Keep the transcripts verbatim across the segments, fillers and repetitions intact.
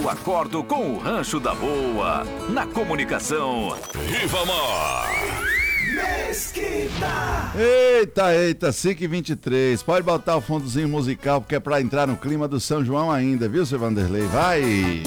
Eu acordo com o Rancho da Boa. Na comunicação, Ribamar. Mesquita. Eita, eita, cinco e vinte e três. Pode botar o fundozinho musical, porque é pra entrar no clima do São João ainda, viu, seu Vanderlei? Vai!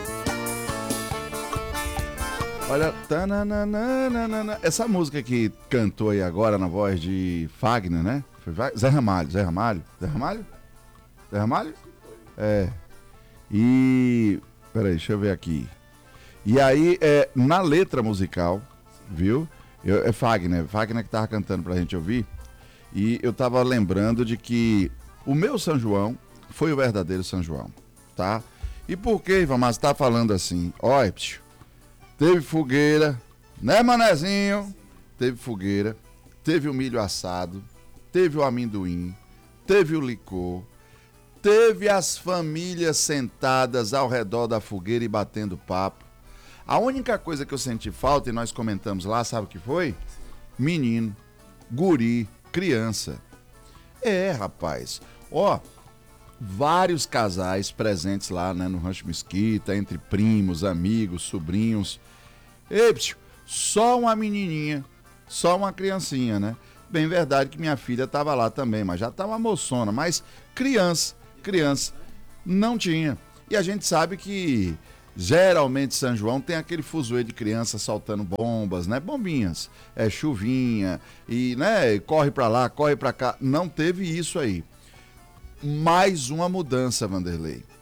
Olha, tananana, essa música que cantou aí agora na voz de Fagner, né? Foi Zé Ramalho, Zé Ramalho, Zé Ramalho? Zé Ramalho? É. E... peraí, deixa eu ver aqui. E aí, é, na letra musical, viu? Eu, é Fagner, Fagner que tava cantando pra gente ouvir. E eu tava lembrando de que o meu São João foi o verdadeiro São João, tá? E por que, Ivan, mas tá falando assim? Olha, teve fogueira, né, manezinho? Teve fogueira, teve o milho assado, teve o amendoim, teve o licor, teve as famílias sentadas ao redor da fogueira e batendo papo. A única coisa que eu senti falta, e nós comentamos lá, sabe o que foi? Menino, guri, criança. É, rapaz, ó, vários casais presentes lá, né, no Rancho Mesquita, entre primos, amigos, sobrinhos. Ei, psiu, só uma menininha, só uma criancinha, né? Bem verdade que minha filha estava lá também, mas já estava moçona, mas criança, criança, não tinha. E a gente sabe que geralmente São João tem aquele fuzuê de criança soltando bombas, né? Bombinhas, é chuvinha, e né, corre pra lá, corre pra cá. Não teve isso aí. Mais uma mudança, Vanderlei.